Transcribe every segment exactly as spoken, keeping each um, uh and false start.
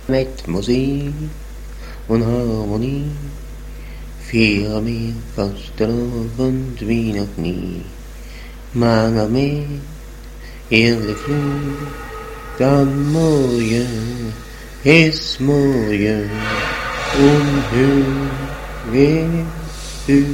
Met muziek en harmonie vieren wir vastelovend wie nog nie. Maar nog meer eerlijk vloed, dan mooie is mooie onheus weer u.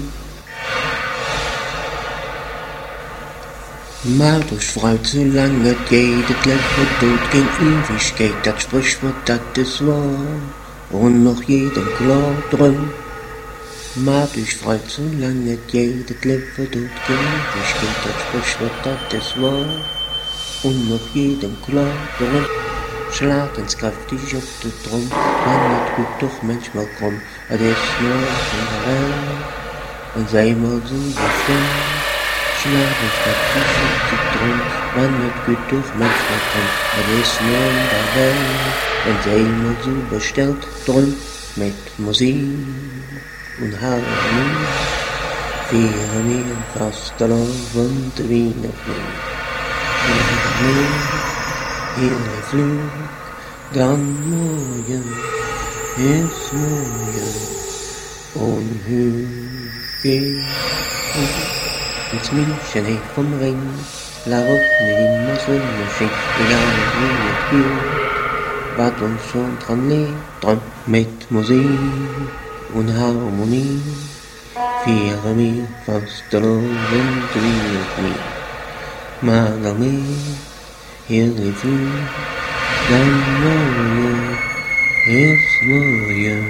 Maar dus fruit, zolang het geht, het leven doet geen Ewigkeit, dat Sprichwort, dat is waar, und noch jedem klar drum. Maar dus fruit, zolang het geht, het leven doet geen Ewigkeit, dat Sprichwort, dat is waar, und noch jedem klar drum. Slaat eens krachtig op de trom, maar het goed toch manchmal krom, het is nooit in de welt, en zij maar zo bestemd. Slaat eens krachtig op de trom, maar het goed toch manchmal krom, het is nooit in de welt, en zij maar zo besteld, drum met muziek en harmonie, vieren wir vastelovend wie nog nie. Nog meer heerlijk vlug, dan morgen is morgen onheugelijk. Het München heeft vom Ring, waarop nu immer Sonnenschein, egal wie het geht, wat ons schon dran leert, dran met muziek en harmonie, vieren wir vastelovend wie nog nie. Maar dan meer heerlijk vlug, dan morgen is morgen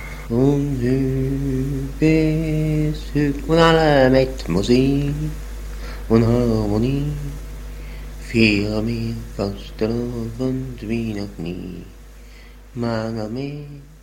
onheugelijk. En alle met muziek en harmonie vieren wir vastelovend wie nog nie. Maar dan meer